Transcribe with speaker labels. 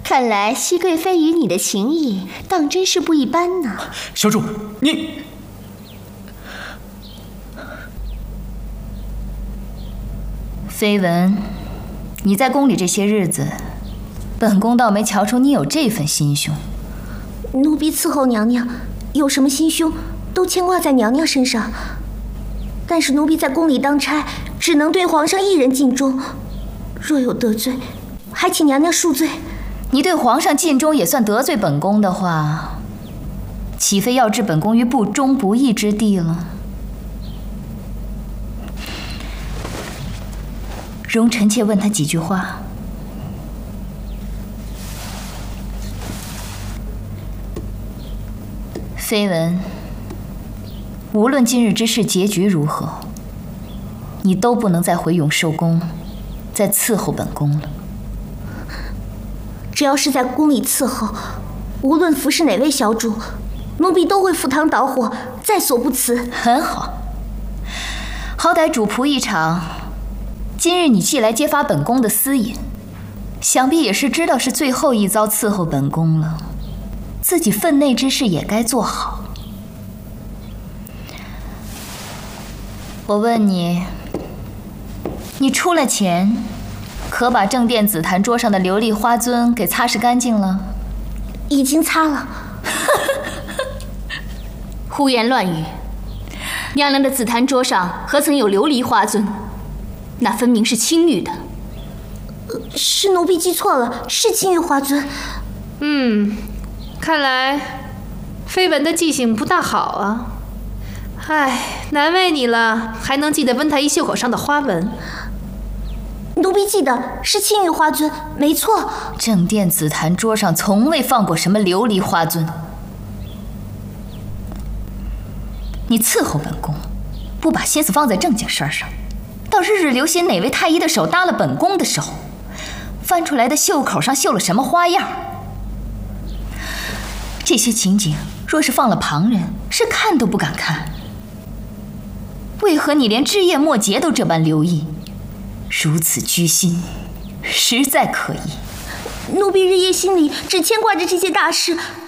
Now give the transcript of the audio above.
Speaker 1: 看来熹贵妃与你的情谊当真是不一般呢。
Speaker 2: 小主，你……
Speaker 3: 绯闻，你在宫里这些日子，本宫倒没瞧出你有这份心胸。
Speaker 1: 奴婢伺候娘娘，有什么心胸都牵挂在娘娘身上。但是奴婢在宫里当差，只能对皇上一人尽忠。若有得罪，还请娘娘恕罪。
Speaker 3: 你对皇上尽忠也算得罪本宫的话，岂非要置本宫于不忠不义之地了？容臣妾问他几句话。绯闻，无论今日之事结局如何，你都不能再回永寿宫，再伺候本宫了。
Speaker 1: 只要是在宫里伺候，无论服侍哪位小主，奴婢都会赴汤蹈火，在所不辞。
Speaker 3: 很好，好歹主仆一场，今日你既来揭发本宫的私隐，想必也是知道是最后一遭伺候本宫了，自己分内之事也该做好。我问你，你出了钱，可把正殿紫檀桌上的琉璃花樽给擦拭干净了？
Speaker 1: 已经擦了。
Speaker 4: 胡言乱语！娘娘的紫檀桌上何曾有琉璃花樽？那分明是青玉的。
Speaker 1: 是奴婢记错了，是青玉花樽。
Speaker 5: 看来绯闻的记性不大好啊。唉，难为你了，还能记得温太医袖口上的花纹。
Speaker 1: 奴婢记得是青玉花樽，没错。
Speaker 3: 正殿紫檀桌上从未放过什么琉璃花樽。你伺候本宫，不把心思放在正经事儿上，倒日日留心哪位太医的手搭了本宫的手，翻出来的袖口上绣了什么花样。这些情景若是放了旁人，是看都不敢看。为何你连枝叶末节都这般留意？如此居心，实在可疑。
Speaker 1: 奴婢日夜心里只牵挂着这些大事，